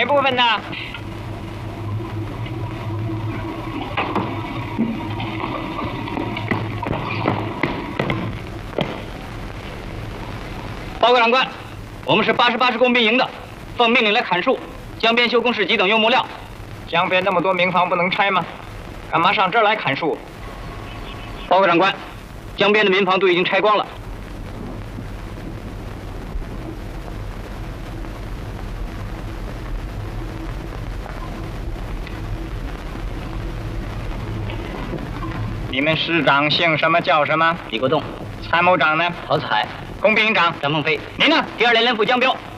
部分呢？ 报告长官，我们是88师工兵营的，奉命令来砍树。江边修工事急等用木料。 江边那么多民房不能拆吗？干嘛上这儿来砍树？ 报告长官，江边的民房都已经拆光了。 你们师长姓什么叫什么？ 李国栋。 参谋长呢？ 郝彩。 工兵营长张梦飞。 您呢？ 第2连连副江彪。